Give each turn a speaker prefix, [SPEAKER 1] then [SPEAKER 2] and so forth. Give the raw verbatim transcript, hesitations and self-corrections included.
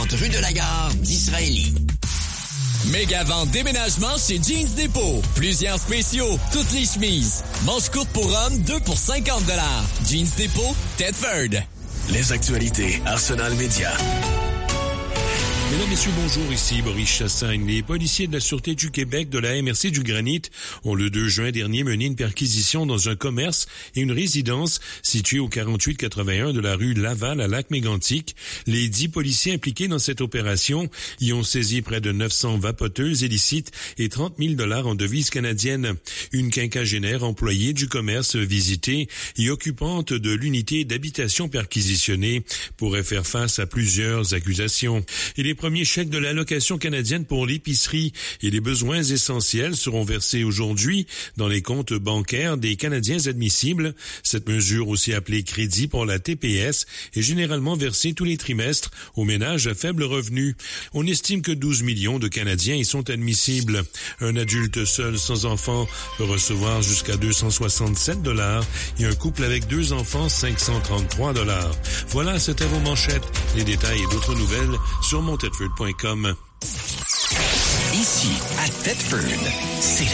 [SPEAKER 1] cinquante rue de la Gare d'Israélie.
[SPEAKER 2] Méga vente déménagement chez Jeans Depot. Plusieurs spéciaux, toutes les chemises. Manches courtes pour hommes, deux pour cinquante dollars. Jeans Depot, Thetford.
[SPEAKER 3] Les actualités Arsenal Média.
[SPEAKER 4] Mesdames, Messieurs, bonjour, ici Boris Chassagne. Les policiers de la Sûreté du Québec de la M R C du Granit ont le deux juin dernier mené une perquisition dans un commerce et une résidence située au quarante-huit quatre-vingt-un de la rue Laval à Lac-Mégantic. Les dix policiers impliqués dans cette opération y ont saisi près de neuf cents vapoteuses illicites et trente mille dollars en devises canadiennes. Une quinquagénaire employée du commerce visité et occupante de l'unité d'habitation perquisitionnée pourrait faire face à plusieurs accusations. Et les premiers chèques de l'allocation canadienne pour l'épicerie et les besoins essentiels seront versés aujourd'hui dans les comptes bancaires des Canadiens admissibles. Cette mesure, aussi appelée crédit pour la T P S, est généralement versée tous les trimestres aux ménages à faible revenu. On estime que douze millions de Canadiens y sont admissibles. Un adulte seul sans enfant peut recevoir jusqu'à deux cent soixante-sept dollars et un couple avec deux enfants cinq cent trente-trois dollars. Voilà, c'était vos manchettes. Les détails et d'autres nouvelles sur mon Thetford point com.
[SPEAKER 1] Ici, à Thetford, c'est